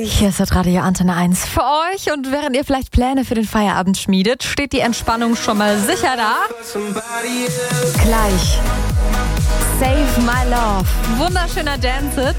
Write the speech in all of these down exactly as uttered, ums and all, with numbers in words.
Hier ist das Radio Antenne eins für euch. Und während ihr vielleicht Pläne für den Feierabend schmiedet, steht die Entspannung schon mal sicher da. Gleich Save My Love. Wunderschöner Dance-It.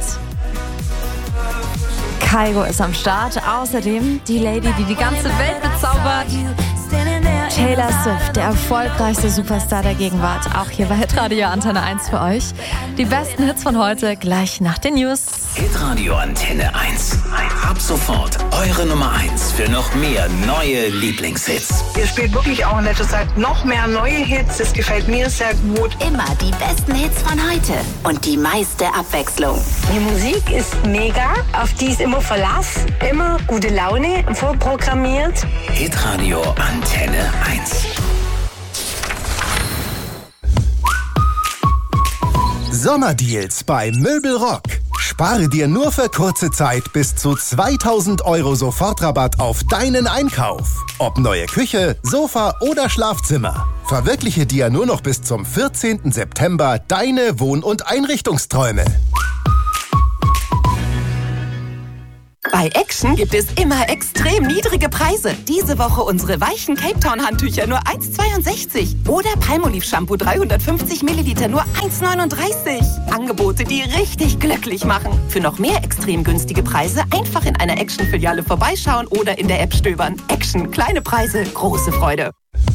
Kygo ist am Start. Außerdem die Lady, die die ganze Welt bezaubert. Taylor Swift, der erfolgreichste Superstar der Gegenwart. Auch hier bei Hitradio Antenne eins für euch. Die besten Hits von heute gleich nach den News. Hitradio Antenne eins. Ab sofort eure Nummer eins für noch mehr neue Lieblingshits. Ihr spielt wirklich auch in letzter Zeit noch mehr neue Hits. Das gefällt mir sehr gut. Immer die besten Hits von heute und die meiste Abwechslung. Die Musik ist mega, auf die ist immer Verlass, immer gute Laune, vorprogrammiert. Hitradio Antenne eins. Sommerdeals bei Möbelrock. Spare dir nur für kurze Zeit bis zu zweitausend Euro Sofortrabatt auf deinen Einkauf. Ob neue Küche, Sofa oder Schlafzimmer. Verwirkliche dir nur noch bis zum vierzehnten September deine Wohn- und Einrichtungsträume. Bei Action gibt es immer extrem niedrige Preise. Diese Woche unsere weichen Cape Town Handtücher nur eins Komma zweiundsechzig. Oder Palmolive Shampoo dreihundertfünfzig Milliliter nur eins Komma neununddreißig. Angebote, die richtig glücklich machen. Für noch mehr extrem günstige Preise einfach in einer Action-Filiale vorbeischauen oder in der App stöbern. Action, kleine Preise, große Freude.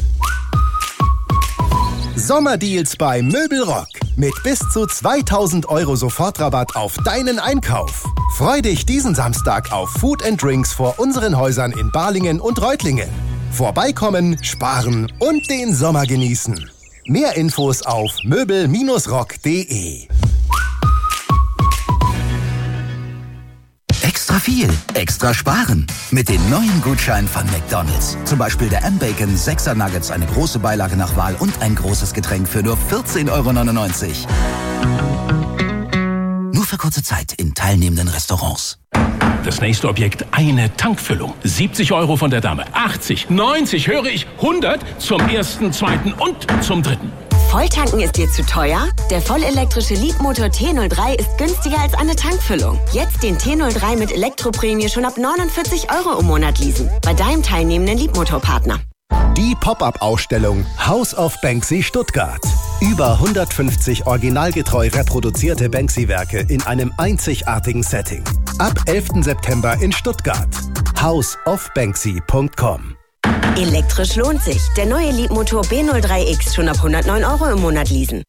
Sommerdeals bei Möbelrock. Mit bis zu zweitausend Euro Sofortrabatt auf deinen Einkauf. Freu dich diesen Samstag auf Food and Drinks vor unseren Häusern in Balingen und Reutlingen. Vorbeikommen, sparen und den Sommer genießen. Mehr Infos auf möbel rock punkt de. Extra viel, extra sparen. Mit den neuen Gutscheinen von McDonald's. Zum Beispiel der M-Bacon sechser Nuggets, eine große Beilage nach Wahl und ein großes Getränk für nur vierzehn Euro neunundneunzig. Nur für kurze Zeit in teilnehmenden Restaurants. Das nächste Objekt, eine Tankfüllung. siebzig Euro von der Dame. achtzig, neunzig, höre ich, hundert zum ersten, zweiten und zum dritten. Volltanken ist dir zu teuer? Der vollelektrische Leapmotor T null drei ist günstiger als eine Tankfüllung. Jetzt den T null drei mit Elektroprämie schon ab neunundvierzig Euro im Monat leasen. Bei deinem teilnehmenden Leapmotor-Partner. Die Pop-up-Ausstellung House of Banksy Stuttgart. Über hundertfünfzig originalgetreu reproduzierte Banksy-Werke in einem einzigartigen Setting. Ab elften September in Stuttgart. house of banksy punkt com. Elektrisch lohnt sich. Der neue Leapmotor B null drei X schon ab hundertneun Euro im Monat leasen.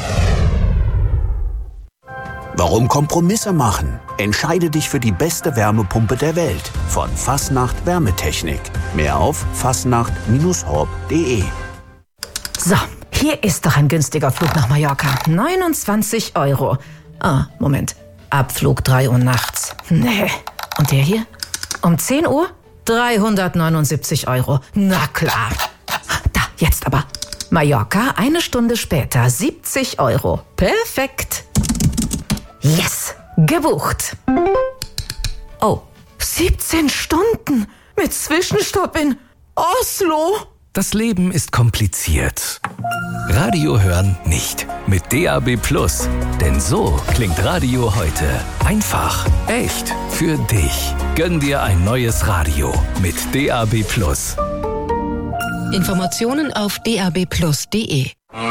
Warum Kompromisse machen? Entscheide dich für die beste Wärmepumpe der Welt. Von Fasnacht Wärmetechnik. Mehr auf fasnacht Bindestrich horb punkt de. So, hier ist doch ein günstiger Flug nach Mallorca. neunundzwanzig Euro. Ah, Moment. Abflug drei Uhr nachts. Nee. Und der hier? Um zehn Uhr? dreihundertneunundsiebzig Euro. Na klar. Da, jetzt aber. Mallorca, eine Stunde später, siebzig Euro. Perfekt. Yes, gebucht. Oh, siebzehn Stunden mit Zwischenstopp in Oslo. Das Leben ist kompliziert. Radio hören nicht. Mit D A B Plus. Denn so klingt Radio heute. Einfach, echt, für dich. Gönn dir ein neues Radio mit D A B Plus. Informationen auf d a b plus punkt de.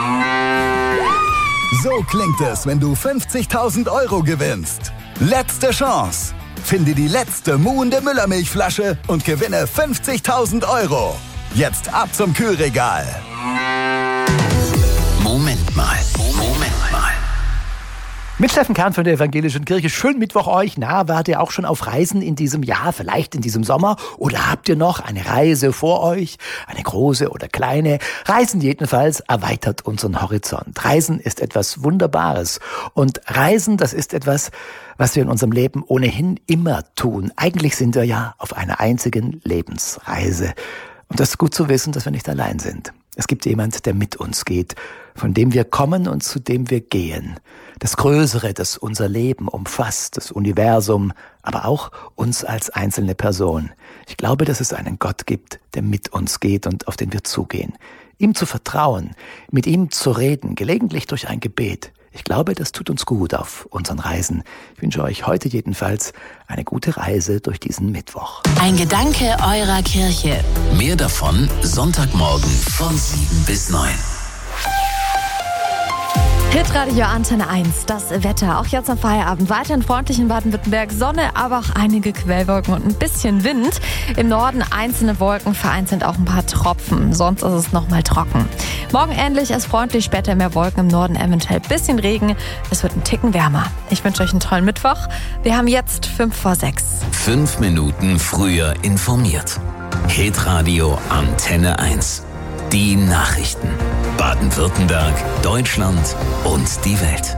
So klingt es, wenn du fünfzigtausend Euro gewinnst. Letzte Chance. Finde die letzte muhende Müllermilchflasche und gewinne fünfzigtausend Euro. Jetzt ab zum Kühlregal. Moment mal, Moment mal. Mit Steffen Kern von der Evangelischen Kirche. Schönen Mittwoch euch. Na, wart ihr auch schon auf Reisen in diesem Jahr, vielleicht in diesem Sommer? Oder habt ihr noch eine Reise vor euch? Eine große oder kleine? Reisen jedenfalls erweitert unseren Horizont. Reisen ist etwas Wunderbares. Und Reisen, das ist etwas, was wir in unserem Leben ohnehin immer tun. Eigentlich sind wir ja auf einer einzigen Lebensreise. Und das ist gut zu wissen, dass wir nicht allein sind. Es gibt jemand, der mit uns geht, von dem wir kommen und zu dem wir gehen. Das Größere, das unser Leben umfasst, das Universum, aber auch uns als einzelne Person. Ich glaube, dass es einen Gott gibt, der mit uns geht und auf den wir zugehen. Ihm zu vertrauen, mit ihm zu reden, gelegentlich durch ein Gebet. Ich glaube, das tut uns gut auf unseren Reisen. Ich wünsche euch heute jedenfalls eine gute Reise durch diesen Mittwoch. Ein Gedanke eurer Kirche. Mehr davon Sonntagmorgen von sieben bis neun. Hitradio Antenne eins, das Wetter. Auch jetzt am Feierabend. Weiterhin freundlich in Baden-Württemberg. Sonne, aber auch einige Quellwolken und ein bisschen Wind. Im Norden einzelne Wolken, vereinzelt auch ein paar Tropfen. Sonst ist es nochmal trocken. Morgen ähnlich, es freundlich, später mehr Wolken. Im Norden eventuell ein bisschen Regen. Es wird ein Ticken wärmer. Ich wünsche euch einen tollen Mittwoch. Wir haben jetzt fünf vor sechs. Fünf Minuten früher informiert. Hitradio Antenne eins. Die Nachrichten. Baden-Württemberg, Deutschland und die Welt.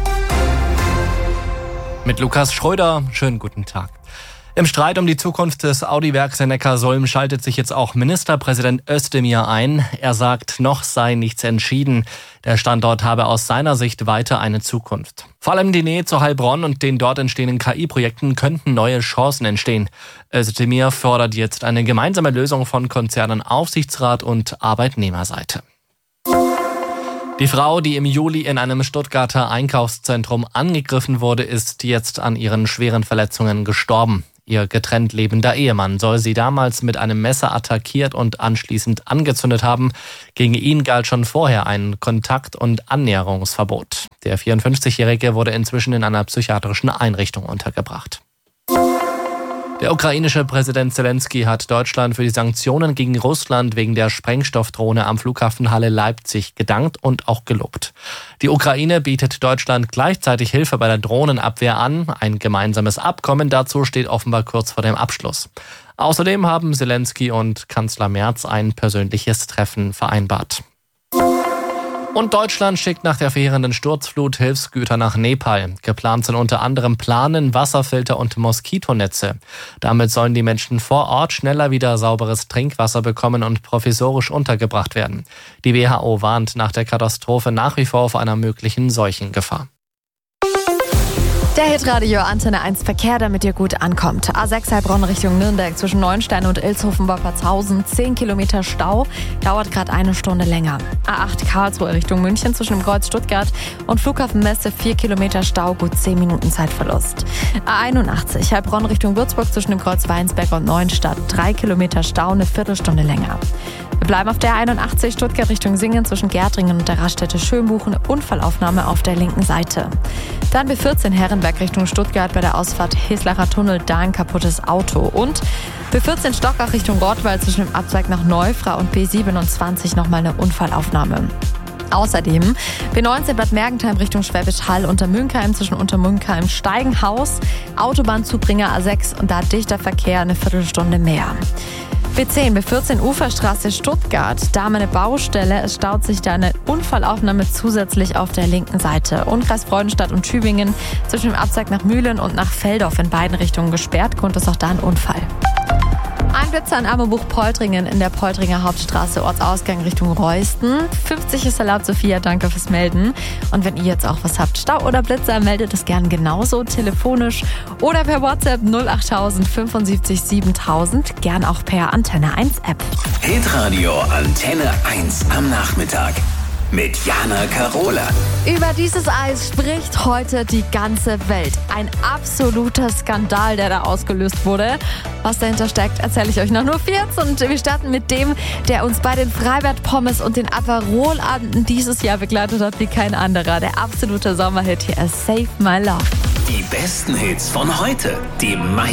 Mit Lukas Schröder, schönen guten Tag. Im Streit um die Zukunft des Audi-Werks in Neckarsulm schaltet sich jetzt auch Ministerpräsident Özdemir ein. Er sagt, noch sei nichts entschieden. Der Standort habe aus seiner Sicht weiter eine Zukunft. Vor allem die Nähe zu Heilbronn und den dort entstehenden K I-Projekten könnten neue Chancen entstehen. Özdemir fordert jetzt eine gemeinsame Lösung von Konzernen, Aufsichtsrat und Arbeitnehmerseite. Die Frau, die im Juli in einem Stuttgarter Einkaufszentrum angegriffen wurde, ist jetzt an ihren schweren Verletzungen gestorben. Ihr getrennt lebender Ehemann soll sie damals mit einem Messer attackiert und anschließend angezündet haben. Gegen ihn galt schon vorher ein Kontakt- und Annäherungsverbot. Der vierundfünfzigjährige wurde inzwischen in einer psychiatrischen Einrichtung untergebracht. Der ukrainische Präsident Zelensky hat Deutschland für die Sanktionen gegen Russland wegen der Sprengstoffdrohne am Flughafen Halle Leipzig gedankt und auch gelobt. Die Ukraine bietet Deutschland gleichzeitig Hilfe bei der Drohnenabwehr an. Ein gemeinsames Abkommen dazu steht offenbar kurz vor dem Abschluss. Außerdem haben Zelensky und Kanzler Merz ein persönliches Treffen vereinbart. Und Deutschland schickt nach der verheerenden Sturzflut Hilfsgüter nach Nepal. Geplant sind unter anderem Planen, Wasserfilter und Moskitonetze. Damit sollen die Menschen vor Ort schneller wieder sauberes Trinkwasser bekommen und provisorisch untergebracht werden. Die W H O warnt nach der Katastrophe nach wie vor vor einer möglichen Seuchengefahr. Der Hitradio Antenne eins Verkehr, damit ihr gut ankommt. A sechs Heilbronn Richtung Nürnberg zwischen Neuenstein und Ilshofen-Wolpertshausen. zehn Kilometer Stau, dauert gerade eine Stunde länger. A acht Karlsruhe Richtung München zwischen dem Kreuz Stuttgart und Flughafen Messe. vier Kilometer Stau, gut zehn Minuten Zeitverlust. A einundachtzig Heilbronn Richtung Würzburg zwischen dem Kreuz Weinsberg und Neuenstadt. drei Kilometer Stau, eine Viertelstunde länger. Wir bleiben auf der einundachtzig Stuttgart Richtung Singen zwischen Gärtringen und der Raststätte Schönbuchen. Unfallaufnahme auf der linken Seite. Dann B vierzehn Herrenberg Richtung Stuttgart bei der Ausfahrt Heslacher Tunnel, da ein kaputtes Auto. Und B vierzehn Stockach Richtung Rottweil zwischen dem Abzweig nach Neufra und B siebenundzwanzig nochmal eine Unfallaufnahme. Außerdem B neunzehn Bad Mergentheim Richtung Schwäbisch Hall, Untermünkheim zwischen Untermünkheim, Steigenhaus, Autobahnzubringer A sechs und da dichter Verkehr, eine Viertelstunde mehr. B zehn, B vierzehn Uferstraße Stuttgart, da haben wir eine Baustelle. Es staut sich da eine Unfallaufnahme zusätzlich auf der linken Seite. Umkreis Freudenstadt und Tübingen zwischen dem Abzweig nach Mühlen und nach Feldorf in beiden Richtungen gesperrt. Grund ist auch da ein Unfall. Ein Blitzer in Ammerbuch-Poltringen in der Poltringer Hauptstraße, Ortsausgang Richtung Reusten. fünfzig ist erlaubt, Sophia, danke fürs Melden. Und wenn ihr jetzt auch was habt, Stau oder Blitzer, meldet es gern genauso telefonisch oder per WhatsApp null achttausend fünfundsiebzig siebentausend, gern auch per Antenne eins App. Hitradio Antenne eins am Nachmittag. Mit Jana Karola. Über dieses Eis spricht heute die ganze Welt. Ein absoluter Skandal, der da ausgelöst wurde. Was dahinter steckt, erzähle ich euch nach nur vierzehn. Und wir starten mit dem, der uns bei den Freibad-Pommes und den Aperol-Abenden dieses Jahr begleitet hat wie kein anderer. Der absolute Sommerhit hier ist Save My Love. Die besten Hits von heute. Die